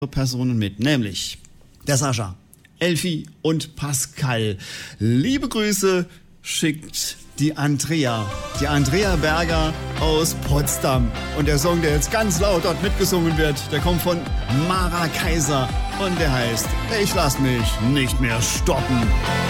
Personen mit, nämlich der Sascha, Elfi und Pascal. Liebe Grüße schickt die Andrea Berger aus Potsdam. Und der Song, der jetzt ganz laut dort mitgesungen wird, der kommt von Mara Kaiser und der heißt Ich lass mich nicht mehr stoppen.